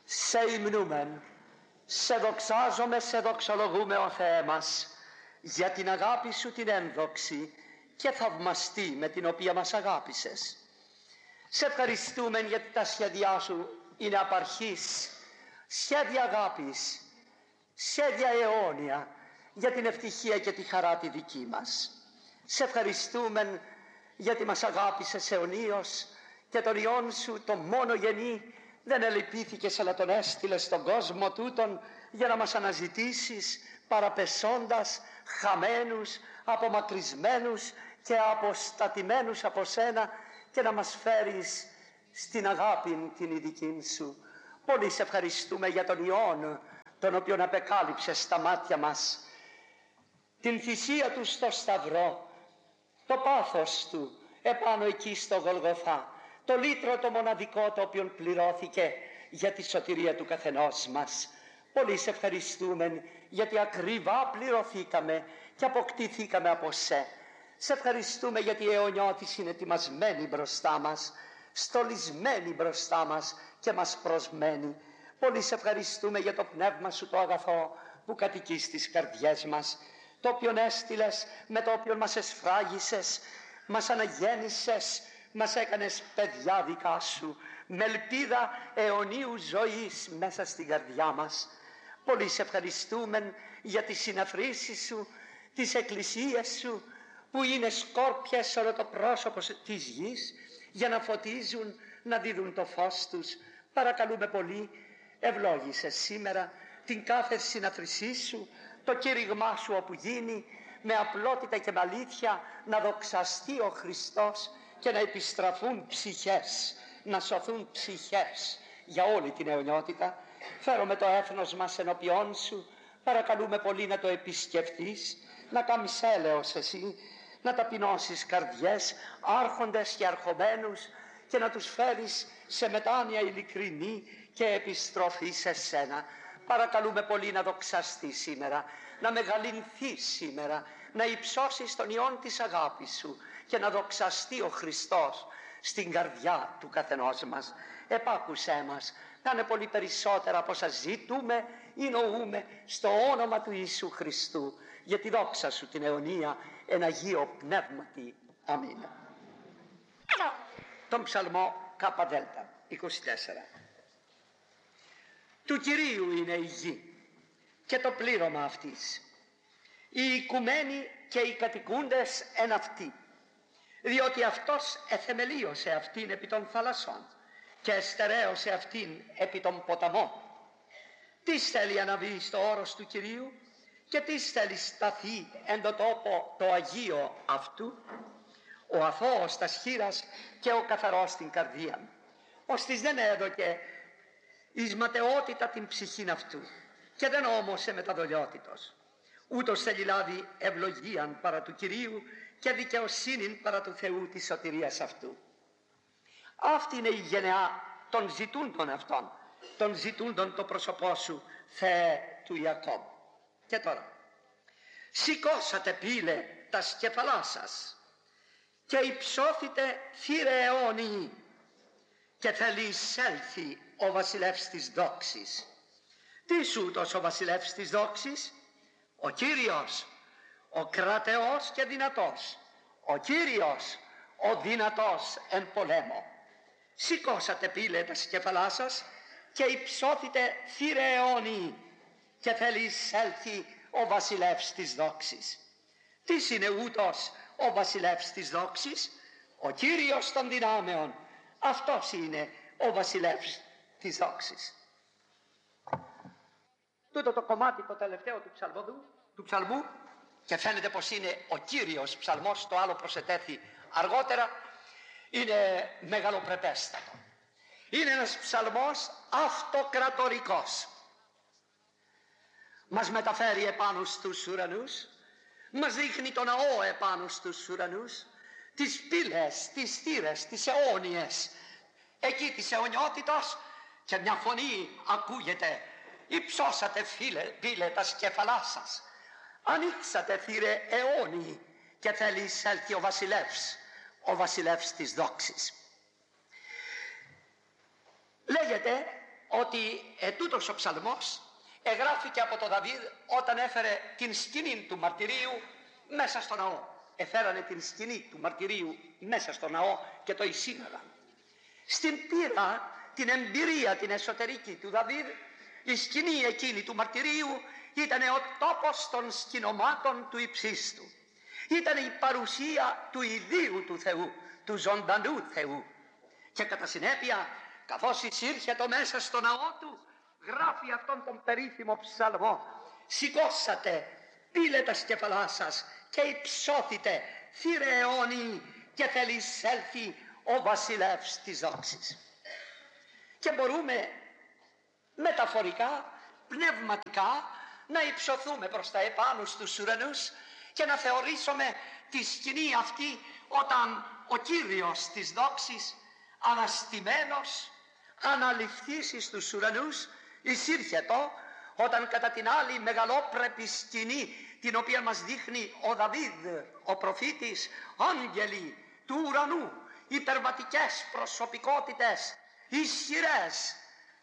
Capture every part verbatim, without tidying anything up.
Σε υμνούμεν, σε δοξάζομαι, σε δοξολογούμε ο Θεέ μας, για την αγάπη σου την ένδοξη και θαυμαστή με την οποία μας αγάπησες. Σε ευχαριστούμε γιατί τα σχέδιά σου είναι απαρχής, σχέδια αγάπης, σχέδια αιώνια για την ευτυχία και τη χαρά τη δική μας. Σε ευχαριστούμε γιατί μας αγάπησες αιωνίως και τον Υιόν σου το μόνο γενή δεν ελυπήθηκες, αλλά τον έστειλες στον κόσμο τούτον για να μας αναζητήσεις παραπεσώντας, χαμένους, απομακρυσμένους και αποστατημένους από σένα, και να μας φέρεις στην αγάπη την ειδική σου. Πολύ σε ευχαριστούμε για τον Υιόν, τον οποίον απεκάλυψες στα μάτια μας, την θυσία του στο Σταυρό, το πάθος του επάνω εκεί στο Γολγοθά, το λύτρο το μοναδικό το οποίο πληρώθηκε για τη σωτηρία του καθενός μας. Πολύ σε ευχαριστούμε γιατί ακριβά πληρωθήκαμε και αποκτήθηκαμε από σε. Σε ευχαριστούμε γιατί η αιωνιώτης είναι ετοιμασμένη μπροστά μας, στολισμένη μπροστά μας και μας προσμένη. Πολύ σε ευχαριστούμε για το πνεύμα σου το αγαθό που κατοικεί στις καρδιές μας, το οποίον έστειλες, με το οποίο μας εσφράγισες, μας αναγέννησες, μας έκανες παιδιά δικά σου, με ελπίδα αιωνίου ζωής μέσα στην καρδιά μας. Πολύ σε ευχαριστούμε για τις συναφρήσεις σου, τις εκκλησίες σου, που είναι σκόρπιες όλο το πρόσωπο της γης, για να φωτίζουν, να δίδουν το φως τους. Παρακαλούμε πολύ, ευλόγησε σήμερα την κάθε συναφρησή σου, το κήρυγμά σου όπου γίνει, με απλότητα και με αλήθεια, να δοξαστεί ο Χριστός και να επιστραφούν ψυχές, να σωθούν ψυχές για όλη την αιωνιότητα. Φέρομαι το έθνος μας ενώπιόν σου, παρακαλούμε πολύ να το επισκεφτείς, να κάνεις έλεος εσύ, να ταπεινώσεις καρδιές, άρχοντες και αρχομένους, και να τους φέρεις σε μετάνοια ειλικρινή και επιστροφή σε σένα. Παρακαλούμε πολύ να δοξαστεί σήμερα, να μεγαλυνθεί σήμερα, να υψώσεις τον Υιόν της αγάπης σου και να δοξαστεί ο Χριστός στην καρδιά του καθενός μας. Επάκουσέ μας, να είναι πολύ περισσότερα από όσα ζητούμε ή νοούμε, στο όνομα του Ιησού Χριστού, για τη δόξα σου την αιωνία, εν Αγίο Πνεύματι. Αμήν. Τον ψαλμό Κ Δ είκοσι τέσσερα. Του Κυρίου είναι η γη και το πλήρωμα αυτής, οι οικουμένοι και οι κατοικούντες εν αυτή, διότι αυτός εθεμελίωσε αυτήν επί των θαλασσών και εστερέωσε αυτήν επί των ποταμών. Τι θέλει αναβεί στο όρος του Κυρίου και τι θέλει σταθεί εν το τόπο το Αγίο αυτού? Ο αθώος τας χείρας και ο καθαρός την καρδία, ώστις δεν έδωκε εις ματαιότητα την ψυχήν αυτού και δεν όμωσε με τα δολιότητος. Ούτως θέλει λάβει ευλογίαν παρά του Κυρίου και δικαιοσύνην παρά του Θεού της σωτηρίας αυτού. Αυτή είναι η γενεά των ζητούντων αυτών, των ζητούντων το πρόσωπό σου, Θεέ του Ιακώβ. Και τώρα, σηκώσατε πύλε τα σκεφαλά σας και υψώθητε θύρε αιώνιοι, και θέλει εισέλθει ο βασιλεύς της δόξης. Τι σούτος ο βασιλεύς της δόξης? Ο Κύριος, ο κρατεός και δυνατός, ο Κύριος, ο δυνατός εν πολέμο. Σηκώσατε πύλε τα σκεφαλά σας και υψώθητε θύρε αιώνιοι, και θέλει εισέλθει ο βασιλεύς της δόξης. Τι είναι ούτως ο βασιλεύς της δόξης? Ο Κύριος των δυνάμεων. Αυτός είναι ο βασιλεύς της δόξης. Τούτο το κομμάτι το τελευταίο του ψαλμού, του ψαλμού, και φαίνεται πως είναι ο Κύριος ψαλμός, το άλλο προσετέθη αργότερα, είναι μεγαλοπρεπέστατο. Είναι ένας ψαλμός αυτοκρατορικός. Μας μεταφέρει επάνω στους ουρανούς, μας δείχνει τον ναό επάνω στους ουρανούς, τις πύλες, τις θύρες, τις αιώνιες, εκεί της αιωνιότητος, και μια φωνή ακούγεται: υψώσατε φίλε, πύλε τα σκεφαλά σας, ανοίξατε θύρε αιώνιοι, και θέλει εισέλθει ο βασιλεύς, ο βασιλεύς της δόξης. Λέγεται ότι ετούτος ο ψαλμός εγγράφηκε από τον Δαβίδ όταν έφερε την σκηνή του μαρτυρίου μέσα στο ναό. Εφέρανε την σκηνή του μαρτυρίου μέσα στο ναό και το εισήγαγαν. Στην πείρα, την εμπειρία την εσωτερική του Δαβίδ, η σκηνή εκείνη του μαρτυρίου ήταν ο τόπος των σκηνωμάτων του υψίστου. Ήταν η παρουσία του ιδίου του Θεού, του ζωντανού Θεού. Και κατά συνέπεια, καθώς εισήρχε το μέσα στο ναό του, γράφει αυτόν τον περίφημο ψαλμό: «Σηκώσατε, πήλε τα σκεφαλά σας και υψώθητε, θύρε αιώνιοι, και θέλει εισέλθει ο βασιλεύς της δόξης». Και μπορούμε μεταφορικά, πνευματικά, να υψωθούμε προς τα επάνω στους ουρανούς και να θεωρήσουμε τη σκηνή αυτή όταν ο Κύριος της δόξης, αναστημένος, αναληφθείς στους ουρανούς, εισήρχετο, όταν κατά την άλλη μεγαλόπρεπη σκηνή την οποία μας δείχνει ο Δαβίδ, ο προφήτης, άγγελοι του ουρανού, υπερβατικές προσωπικότητες, ισχυρές,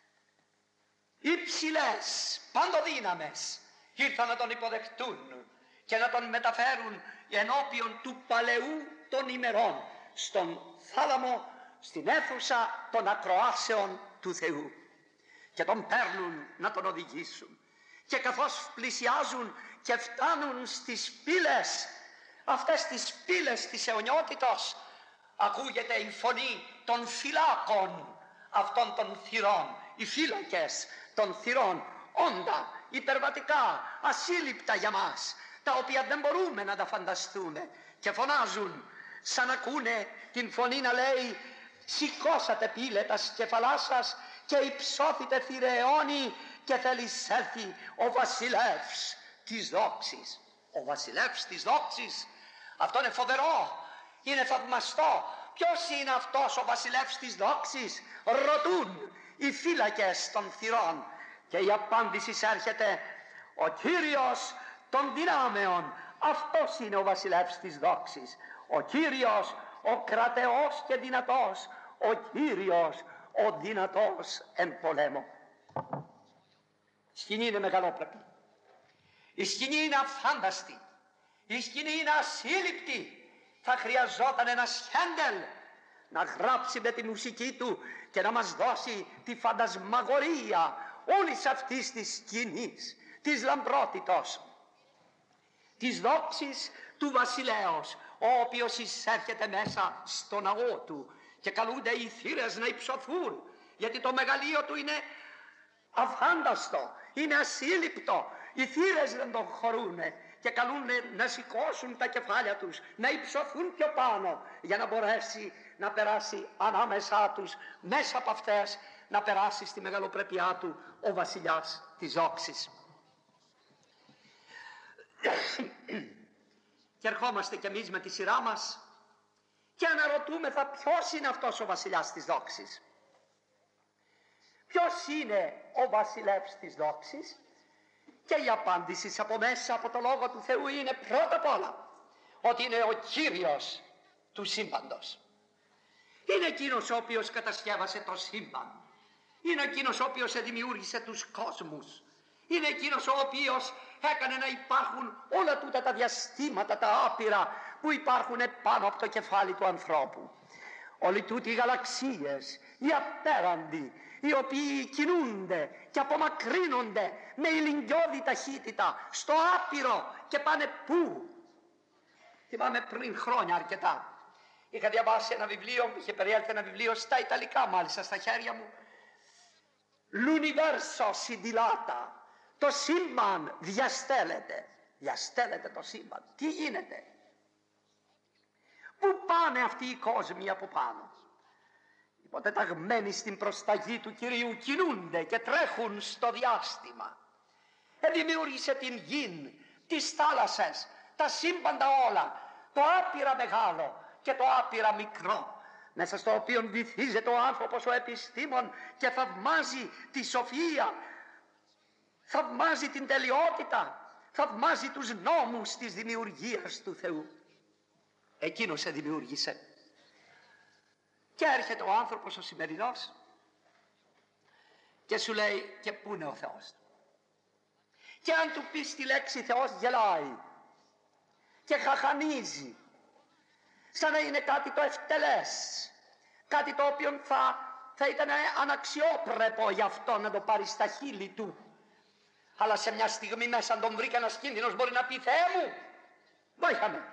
υψηλές, παντοδύναμες, ήρθαν να τον υποδεχτούν και να τον μεταφέρουν ενώπιον του παλαιού των ημερών, στον θάλαμο, στην αίθουσα των ακροάσεων του Θεού, και τον παίρνουν να τον οδηγήσουν. Και καθώς πλησιάζουν και φτάνουν στις πύλες, αυτές τις πύλες της αιωνιότητος, ακούγεται η φωνή των φυλάκων αυτών των θυρών. Οι φύλακες των θυρών, όντα υπερβατικά, ασύλληπτα για μας, τα οποία δεν μπορούμε να τα φανταστούμε, και φωνάζουν σαν ακούνε την φωνή να λέει: «Σηκώσατε, πήλε τα σκεφαλά σας και υψώθητε, θύρε αιώνιοι, και θέλει εισέλθει ο βασιλεύς της δόξης». Ο βασιλεύς της δόξης, αυτό είναι φοβερό, είναι θαυμαστό. Ποιος είναι αυτός ο βασιλεύς της δόξης, ρωτούν οι φύλακες των θυρών, και η απάντηση έρχεται: ο Κύριος των δυνάμεων, αυτός είναι ο βασιλεύς της δόξης, ο Κύριος ο κρατεός και δυνατός, ο Κύριος ο δυνατός εν πολέμο. Η σκηνή είναι μεγαλόπρεπη, η σκηνή είναι αφάνταστη, η σκηνή είναι ασύλληπτη. Θα χρειαζόταν ένας Χέντελ να γράψει με τη μουσική του και να μας δώσει τη φαντασμαγορία όλης αυτής της σκηνής, της λαμπρότητος, της δόξης του βασιλέως, ο οποίος εισέρχεται μέσα στο ναό του, και καλούνται οι θύρες να υψωθούν, γιατί το μεγαλείο του είναι αφάνταστο, είναι ασύλληπτο. Οι θύρες δεν τον χωρούνε και καλούνται να σηκώσουν τα κεφάλια τους, να υψωθούν πιο πάνω, για να μπορέσει να περάσει ανάμεσά τους, μέσα από αυτές να περάσει στη μεγαλοπρέπειά του ο βασιλιάς της δόξης. Και ερχόμαστε κι εμείς με τη σειρά μας και αναρωτούμεθα ποιος είναι αυτός ο βασιλιάς της δόξης. Ποιος είναι ο βασιλεύς της δόξης? Και η απάντηση από μέσα από το Λόγο του Θεού είναι πρώτα απ' όλα ότι είναι ο Κύριος του σύμπαντος. Είναι εκείνος ο οποίος κατασκεύασε το σύμπαν. Είναι εκείνος ο οποίος δημιούργησε τους κόσμους. Είναι εκείνος ο οποίος έκανε να υπάρχουν όλα τούτα τα διαστήματα, τα άπειρα που υπάρχουν πάνω από το κεφάλι του ανθρώπου. Όλοι τούτοι οι γαλαξίες, οι απέραντοι, οι οποίοι κινούνται και απομακρύνονται με ηλικιώδη ταχύτητα στο άπειρο και πάνε πού? Θυμάμαι πριν χρόνια αρκετά είχα διαβάσει ένα βιβλίο, μου είχε περιέλθει ένα βιβλίο στα Ιταλικά μάλιστα στα χέρια μου. L'universo si dilata. Το σύμπαν διαστέλλεται. Διαστέλλεται το σύμπαν. Τι γίνεται? Πού πάνε αυτοί οι κόσμοι από πάνω? Υποτεταγμένοι στην προσταγή του Κυρίου κινούνται και τρέχουν στο διάστημα. Εδημιούργησε την γην, τις θάλασσες, τα σύμπαντα όλα, το άπειρα μεγάλο και το άπειρα μικρό, μέσα στο οποίο βυθίζεται ο άνθρωπος ο επιστήμον και θαυμάζει τη σοφία, θαυμάζει την τελειότητα, θαυμάζει τους νόμους της δημιουργίας του Θεού. Εκείνος σε δημιούργησε. Και έρχεται ο άνθρωπος ο σημερινός και σου λέει και πού είναι ο Θεός. Και αν του πεις τη λέξη Θεός γελάει και χαχανίζει, σαν να είναι κάτι το ευτελές, κάτι το οποίο θα, θα ήταν αναξιόπρεπο για αυτό να το πάρει στα χείλη του. Αλλά σε μια στιγμή μέσα αν τον βρει κανένας κίνδυνος μπορεί να πει Θεέ μου, βοήθα με.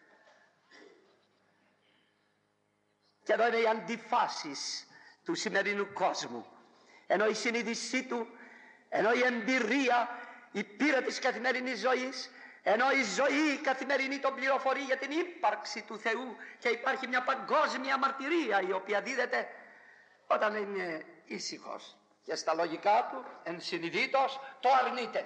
Και εδώ είναι οι αντιφάσεις του σημερινού κόσμου. Ενώ η συνείδησή του, ενώ η εμπειρία, η πείρα της καθημερινής ζωής, ενώ η ζωή η καθημερινή τον πληροφορεί για την ύπαρξη του Θεού και υπάρχει μια παγκόσμια μαρτυρία η οποία δίδεται όταν είναι ήσυχος και στα λογικά του, ενσυνειδήτως, το αρνείται.